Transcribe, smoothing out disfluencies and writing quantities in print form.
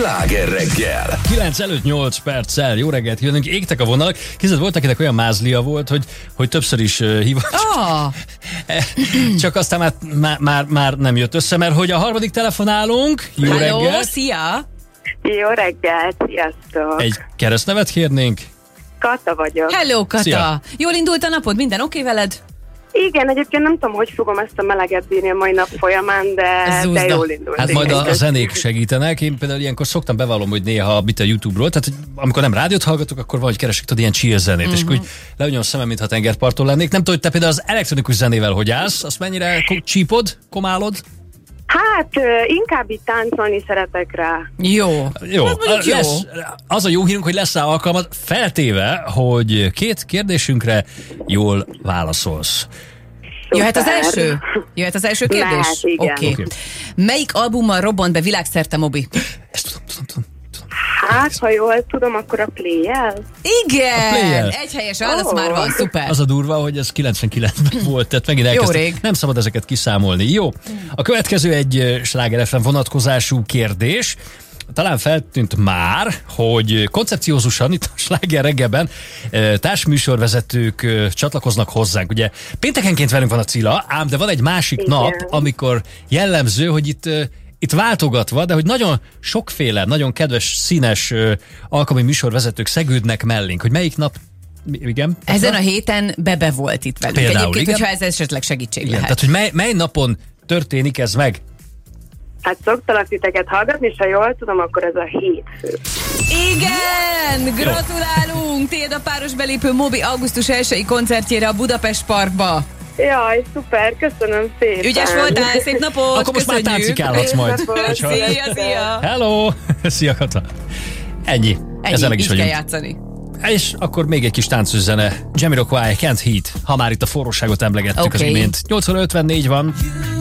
Sláger reggel. 9 előtt 8 perccel. Jó reggelt kívánunk. Égtek a vonalak. Kézzel volt, akinek olyan mázlia volt, hogy többször is hívott. Csak aztán már nem jött össze, mert hogy a harmadik telefonálunk. Jó Halló, reggelt. szia! Jó reggelt, sziasztok! Egy keresztnevet kérnénk. Kata vagyok. Hello, Kata! Szia. Jól indult a napod? Minden oké veled? Igen, egyébként nem tudom, hogy fogom ezt a meleget bírni a mai nap folyamán, de Zúzda. jól indult. Hát majd Igen, a zenék segítenek. Én például ilyenkor szoktam bevallom, hogy néha a YouTube-ról, tehát hogy amikor nem rádiót hallgatok, akkor valahogy keresek tudod ilyen chill zenét, és akkor úgy leügyöm a szemem, mintha tengerparton lennék. Nem tudom, hogy te például az elektronikus zenével hogy állsz, azt mennyire csípod, komálod? Hát inkább itt táncolni szeretek rá. Jó. Jó, Az mondjuk jó. az a jó hírünk, hogy lesz rá alkalmad, feltéve, hogy 2 kérdésünkre jól válaszolsz. Jöhet az Szuper. első? Jöhet az első kérdés? Mehet, igen. Oké. Oké. Melyik albummal robbant be világszerte, Mobi? Ezt tudom. Hát, ha jól tudom, akkor a Play-jel. Igen! Play-el. Egy helyes válasz már van, szuper. Az a durva, hogy ez 99-ben volt, tehát megint elkezdtem. rég. Nem szabad ezeket kiszámolni. Jó, a következő egy Sláger FM vonatkozású kérdés. Talán feltűnt már, hogy koncepciózusan itt a Sláger reggelben társműsorvezetők csatlakoznak hozzánk. Ugye péntekenként velünk van a Cilla, ám de van egy másik Igen. nap, amikor jellemző, hogy itt váltogatva, de hogy nagyon sokféle, nagyon kedves, színes alkalmi műsorvezetők szegődnek mellénk. Hogy melyik nap, igen? Ezen a héten Bebe volt itt velünk. Például, Egyébként, igen. hogyha ez esetleg segítség Igen, lehet. tehát hogy mely napon történik ez meg? Hát szoktalak titeket hallgatni, és ha jól tudom, akkor ez a hétfő. Igen! Gratulálunk! Tiéd a páros belépő Mobi augusztus 1-i koncertjére a Budapest Parkba. Jaj, szuper, köszönöm szépen. Ügyes voltál, szép napot! Akkor most már köszönjük. táncikálhatsz majd. Szép napot. Szia! Hello! Szia, Kata! Ennyi. Ezzel meg is így kell vagyunk. játszani. És akkor még egy kis táncos zene. Jamiroquai, Can't Heat. Ha már itt a forróságot emlegettük az Oké. imént. 8:54 van.